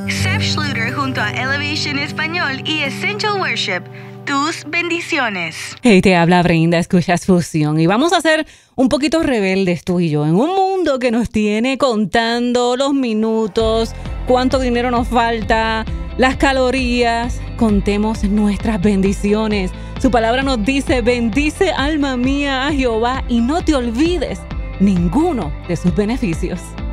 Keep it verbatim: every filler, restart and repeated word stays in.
Seth Schluter junto a Elevation Español y Essential Worship. Tus bendiciones. Hey, te habla Brenda, escuchas Fusión. Y vamos a ser un poquito rebeldes tú y yo. En un mundo que nos tiene contando los minutos, cuánto dinero nos falta, las calorías. Contemos nuestras bendiciones. Su palabra nos dice: bendice alma mía a Jehová y no te olvides ninguno de sus beneficios.